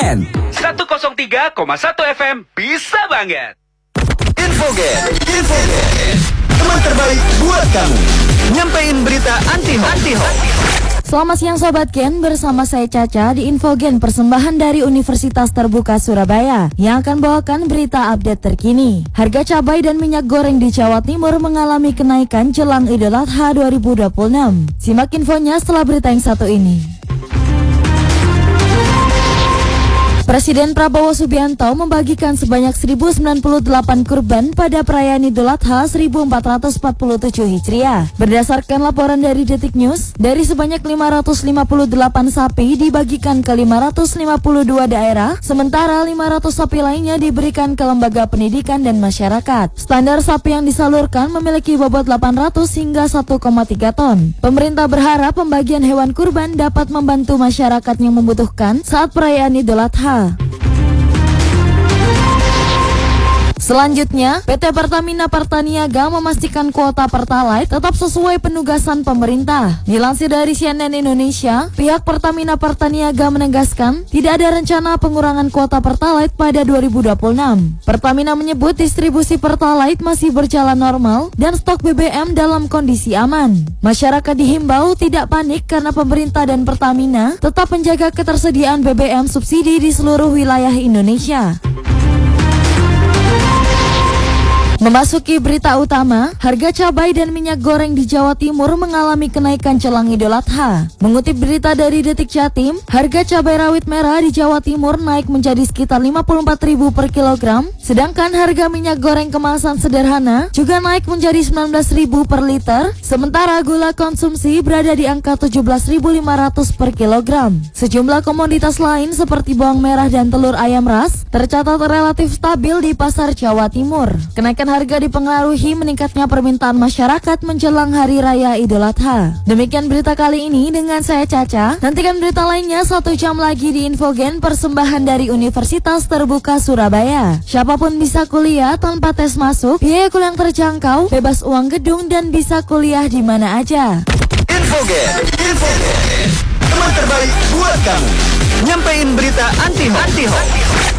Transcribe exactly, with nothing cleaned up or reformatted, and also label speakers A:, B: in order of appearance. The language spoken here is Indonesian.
A: Infogen
B: seratus tiga koma satu F M bisa banget.
A: Infogen Infogen teman terbaik buat kamu. Nyampein berita anti-hoax. Anti-hoax.
C: Selamat siang Sobat Gen, bersama saya Caca di Infogen, persembahan dari Universitas Terbuka Surabaya yang akan bawakan berita update terkini. Harga cabai dan minyak goreng di Jawa Timur mengalami kenaikan jelang Idul Adha dua ribu dua puluh enam. Simak infonya setelah berita yang satu ini. Presiden Prabowo Subianto membagikan sebanyak seribu sembilan puluh delapan kurban pada perayaan Idul Adha seribu empat ratus empat puluh tujuh Hijriah. Berdasarkan laporan dari Detik News, dari sebanyak lima ratus lima puluh delapan sapi dibagikan ke lima ratus lima puluh dua daerah, sementara lima ratus sapi lainnya diberikan ke lembaga pendidikan dan masyarakat. Standar sapi yang disalurkan memiliki bobot delapan ratus hingga satu koma tiga ton. Pemerintah berharap pembagian hewan kurban dapat membantu masyarakat yang membutuhkan saat perayaan Idul Adha. Selanjutnya, P T Pertamina Pertaniaga memastikan kuota Pertalite tetap sesuai penugasan pemerintah. Dilansir dari C N N Indonesia, pihak Pertamina Pertaniaga menegaskan tidak ada rencana pengurangan kuota Pertalite pada dua ribu dua puluh enam. Pertamina menyebut distribusi Pertalite masih berjalan normal dan stok B B M dalam kondisi aman. Masyarakat dihimbau tidak panik karena pemerintah dan Pertamina tetap menjaga ketersediaan B B M subsidi di seluruh wilayah Indonesia. Memasuki berita utama, harga cabai dan minyak goreng di Jawa Timur mengalami kenaikan jelang Idul Adha. Mengutip berita dari Detik Jatim, harga cabai rawit merah di Jawa Timur naik menjadi sekitar lima puluh empat ribu per kilogram, sedangkan harga minyak goreng kemasan sederhana juga naik menjadi sembilan belas ribu per liter, sementara gula konsumsi berada di angka tujuh belas ribu lima ratus per kilogram. Sejumlah komoditas lain seperti bawang merah dan telur ayam ras tercatat relatif stabil di pasar Jawa Timur. Kenaikan harga dipengaruhi meningkatnya permintaan masyarakat menjelang Hari Raya Idul Adha. Demikian berita kali ini dengan saya Caca. Nantikan berita lainnya satu jam lagi di Infogen, persembahan dari Universitas Terbuka Surabaya. Siapapun bisa kuliah tanpa tes masuk, biaya kuliah terjangkau, bebas uang gedung dan bisa kuliah di mana aja.
A: Infogen Infogen teman terbaik buat kamu. Nyampein berita anti-hoax. Anti-hoax.